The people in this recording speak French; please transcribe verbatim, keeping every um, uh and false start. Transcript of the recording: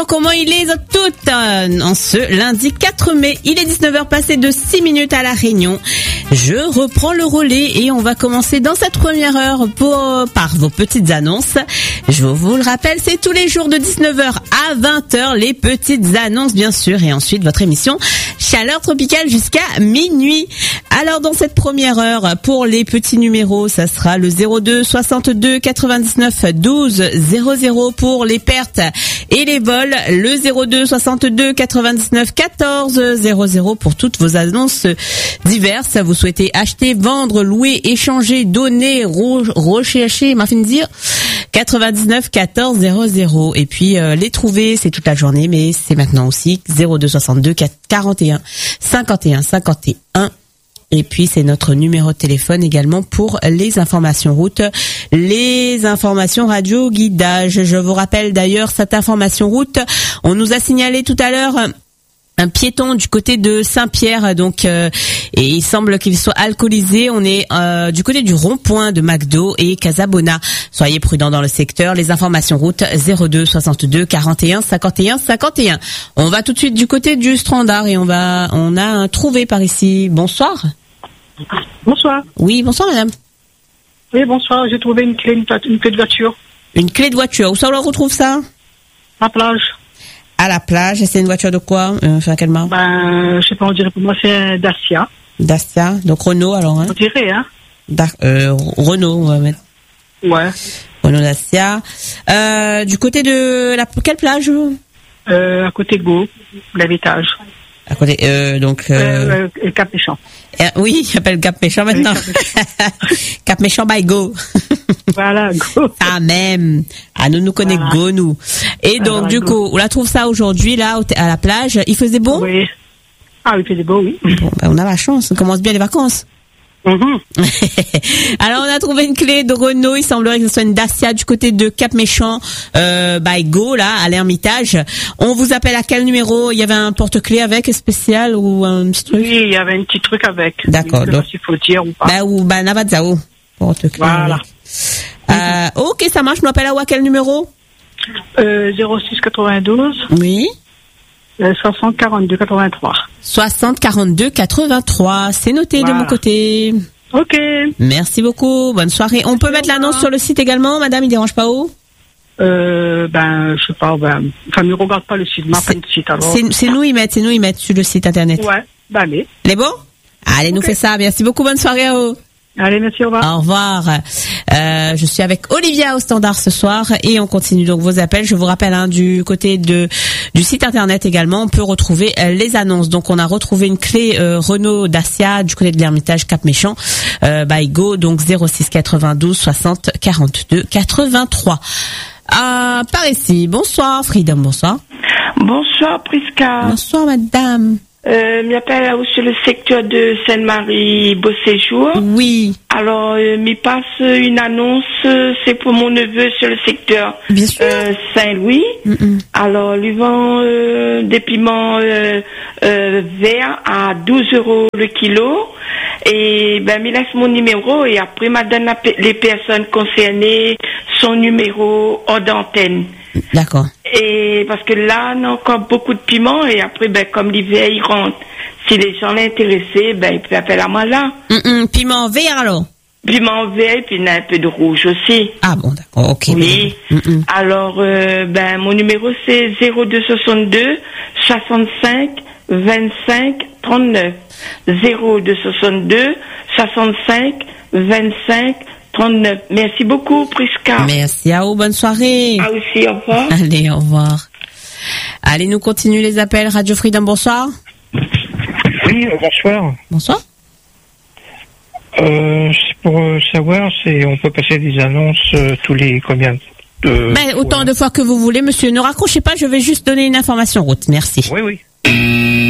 Comment il est toutes en ce lundi quatre mai, il est dix-neuf heures passées de six minutes à La Réunion. Je reprends le relais et on va commencer dans cette première heure pour, par vos petites annonces. Je vous le rappelle, c'est tous les jours de dix-neuf heures à vingt heures, les petites annonces bien sûr, et ensuite votre émission Chaleur Tropicale jusqu'à minuit. Alors dans cette première heure, pour les petits numéros, ça sera le zéro deux soixante-deux quatre-vingt-dix-neuf douze zéro zéro pour les pertes et les vols, le zéro deux soixante-deux quatre-vingt-dix-neuf quatorze zéro zéro pour toutes vos annonces diverses. Vous souhaitez acheter, vendre, louer, échanger, donner, ro- rechercher, m'a fait dire quatre-vingt-dix-neuf quatorze zéro zéro. Et puis euh, les trouver, c'est toute la journée, mais c'est maintenant aussi zéro deux soixante-deux quarante et un cinquante et un cinquante et un. Et puis, c'est notre numéro de téléphone également pour les informations route, les informations radio guidage. Je vous rappelle d'ailleurs cette information route. On nous a signalé tout à l'heure un piéton du côté de Saint-Pierre, donc euh, et il semble qu'il soit alcoolisé. On est euh, du côté du rond-point de McDo et Casabona. Soyez prudents dans le secteur. Les informations route zéro deux soixante-deux quarante et un cinquante et un cinquante et un. On va tout de suite du côté du Strandard et on va on a un trouvé par ici. Bonsoir. Bonsoir. Oui, bonsoir madame. Oui, bonsoir. J'ai trouvé une clé, une, une clé de voiture. Une clé de voiture. Où ça on retrouve ça? À la plage. À la plage. Et c'est une voiture de quoi? euh, Enfin, quelle marque? Ben, je sais pas, on dirait pour moi c'est un Dacia. Dacia. Donc Renault alors. Hein? On dirait, hein. Da- euh, Renault, on va mettre. Ouais. Renault Dacia. Euh, du côté de la quelle plage? Euh, à côté de Go, l'étage. À côté, euh, donc. Euh... Euh, Cap Méchant. Euh, oui, il appelle Cap Méchant maintenant. Cap Méchant by Go. Voilà, Go. Ah même. Ah nous nous connaissons voilà. Go nous. Et donc voilà, du go. coup, on la trouve ça aujourd'hui là à la plage. Il faisait beau? Oui. Ah il faisait beau, oui. Bon, ben, on a la chance. On commence bien les vacances. Mm-hmm. Alors on a trouvé une clé de Renault, il semblerait que ce soit une Dacia du côté de Cap Méchant euh, by Go là à l'Ermitage. On vous appelle à quel numéro? Il y avait un porte-clés avec spécial ou un petit truc? Oui, il y avait un petit truc avec. D'accord. Je sais pas s'il faut dire ou pas. Bah ou bah Navazao. Porte-clés. Voilà. Euh, ok, ça marche. Je m'appelle à, à quel numéro? Euh, zéro six quatre-vingt-douze. Oui. soixante quarante-deux quatre-vingt-trois. soixante quarante-deux quatre-vingt-trois. C'est noté voilà. De mon côté. Ok. Merci beaucoup. Bonne soirée. On peut Merci mettre l'annonce sur le site également, madame, il dérange pas où? Euh, ben, je sais pas, ben, enfin, ne regarde pas le site, m'a pas le site alors. C'est, c'est nous y mettre, c'est nous y mettre sur le site internet. Ouais, ben, allez. Les beaux? Allez, okay. Nous fait ça. Merci beaucoup. Bonne soirée à vous. Allez, merci, au revoir. Au revoir. Euh, je suis avec Olivia au standard ce soir et on continue donc vos appels. Je vous rappelle, hein, du côté de du site internet également, on peut retrouver euh, les annonces. Donc, on a retrouvé une clé euh, Renault Dacia du côté de l'Ermitage Cap Méchant, euh, by Go, donc zéro six quatre-vingt-douze soixante quarante-deux quatre-vingt-trois. Euh, par ici, bonsoir Freedom, bonsoir. Bonsoir Prisca. Bonsoir madame. Euh, m'appelle sur le secteur de Sainte-Marie Beau Séjour. Oui. Alors, euh, m'y passe une annonce, c'est pour mon neveu sur le secteur Bien sûr. Euh, Saint-Louis. Mm-mm. Alors, lui vend euh, des piments euh, euh, verts à douze euros le kilo. Et ben, m'y laisse mon numéro et après, m'a donne la, les personnes concernées son numéro hors d'antenne. D'accord. Et parce que là, on a encore beaucoup de piments et après, ben, comme l'hiver, il rentre. Si les gens sont intéressés, ben, ils peuvent appeler à moi là. Mm-mm, piment vert alors? Piment vert et puis il y a un peu de rouge aussi. Ah bon, d'accord, ok. Oui. Mm-mm. Alors, euh, ben, mon numéro c'est zéro deux soixante-deux soixante-cinq vingt-cinq trente-neuf. zéro deux soixante-deux soixante-cinq vingt-cinq trente-neuf. Merci beaucoup, Prisca. Merci à vous, bonne soirée. Ah aussi, au revoir. Allez, au revoir. Allez, nous continuons les appels. Radio Freedom, bonsoir. Oui, euh, bonsoir. Bonsoir. Euh, c'est pour euh, savoir, c'est on peut passer des annonces euh, tous les combien de... Ben, autant de fois que vous voulez, monsieur. Ne raccrochez pas, je vais juste donner une information route. Merci. Oui, oui.